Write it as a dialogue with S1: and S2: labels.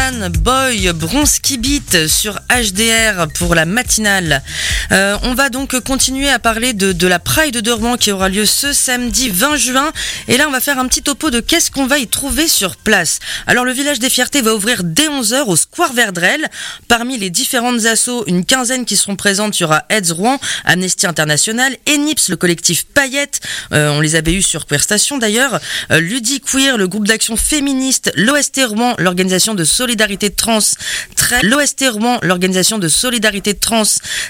S1: Jordan Boy, Bronski Beat sur HDR pour la matinale. On va donc continuer à parler de la Pride de Rouen qui aura lieu ce samedi 20 juin. Et là, on va faire un petit topo de qu'est-ce qu'on va y trouver sur place. Alors, le Village des Fiertés va ouvrir dès 11h au Square Verdrel. Parmi les différentes assos, une quinzaine qui seront présentes, il y aura AIDS Rouen, Amnesty International, ENIPS, le collectif Paillette, on les avait eu sur Queer Station d'ailleurs, Ludi Queer, le groupe d'action féministe, l'OST Rouen, l'organisation de solidarité trans, l'OST Rouen, l'organisation de solidarité trans,